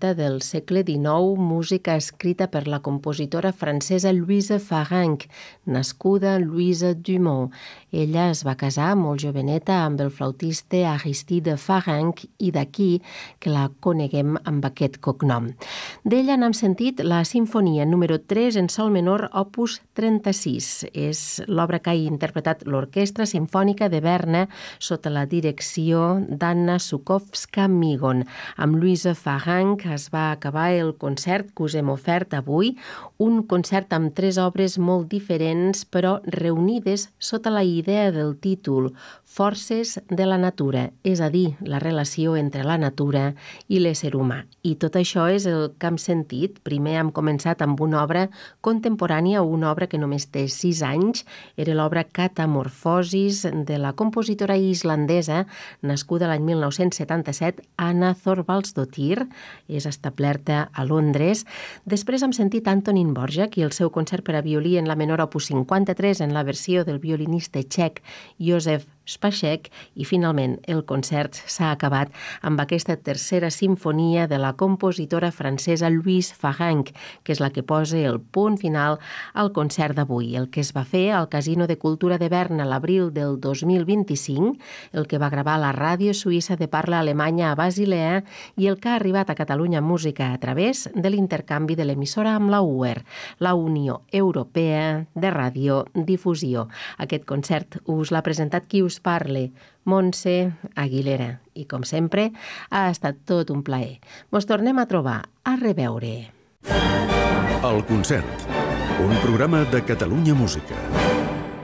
40 del segle XIX, música escrita per la compositora francesa Louise Farrenc, nascuda Louise Dumont. Ella es va casar molt joveneta amb el flautista Aristide Farrenc i d'aquí que la coneguem amb aquest cognom. D'ella n'hem sentit la sinfonia número 3 en sol menor, opus 36. És l'obra que ha interpretat l'Orquestra Simfònica de Berna sota la direcció d'Anna Sukovska-Migon. Amb Louise Farrenc es va acabar el concert que us hem ofert avui, un concert amb 3 obres molt diferents però reunides sota la idea del títol Forces de la natura, és a dir, la relació entre la natura i l'ésser humà. I tot això és el que hem sentit. Primer hem començat amb una obra contemporània, una obra que només té 6 anys, era l'obra Catamorfosis de la compositora islandesa, nascuda l'any 1977, Anna Thorvaldsdóttir, és establerta a Londres. Després hem sentit Antonín Dvořák i el seu concert per a violí en la menor opus 53 en la versió del violinista txec Josef Spacek i finalment el concert s'ha acabat amb aquesta tercera sinfonia de la compositora francesa Louise Farrenc, que és la que posa el punt final al concert d'avui, el que es va fer al Casino de Cultura de Berna l'abril del 2025, el que va gravar la ràdio suïssa de parla alemanya a Basilea i el que ha arribat a Catalunya Música a través de l'intercanvi de l'emissora amb la UER, la Unió Europea de Radiodifusió. Aquest concert us l'ha presentat qui us parle, Montse Aguilera. I com sempre, ha estat tot un plaer. Mos tornem a trobar. A reveure. El concert, un programa de Catalunya Música.